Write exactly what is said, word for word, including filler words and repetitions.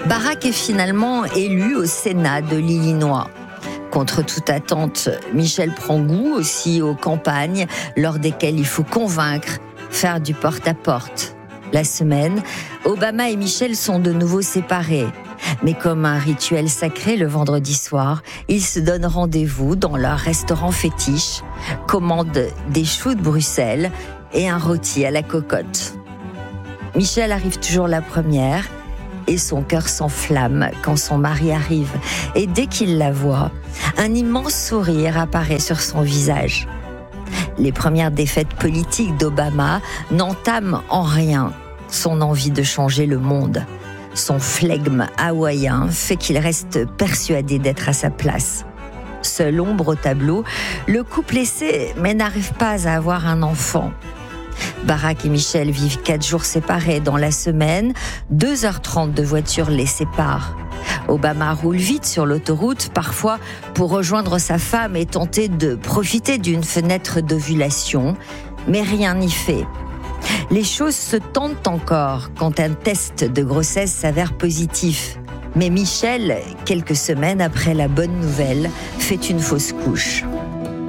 Barack est finalement élu au Sénat de l'Illinois. Contre toute attente, Michel prend goût aussi aux campagnes lors desquelles il faut convaincre, faire du porte-à-porte. La semaine, Obama et Michel sont de nouveau séparés. Mais comme un rituel sacré le vendredi soir, ils se donnent rendez-vous dans leur restaurant fétiche, commandent des choux de Bruxelles et un rôti à la cocotte. Michel arrive toujours la première et son cœur s'enflamme quand son mari arrive. Et dès qu'il la voit, un immense sourire apparaît sur son visage. Les premières défaites politiques d'Obama n'entament en rien son envie de changer le monde. Son flegme hawaïen fait qu'il reste persuadé d'être à sa place. Seule ombre au tableau, le couple essaie mais n'arrive pas à avoir un enfant. Barack et Michel vivent quatre jours séparés dans la semaine, deux heures trente de voiture les séparent. Obama roule vite sur l'autoroute, parfois pour rejoindre sa femme et tenter de profiter d'une fenêtre d'ovulation, mais rien n'y fait. Les choses se tentent encore quand un test de grossesse s'avère positif. Mais Michel, quelques semaines après la bonne nouvelle, fait une fausse couche.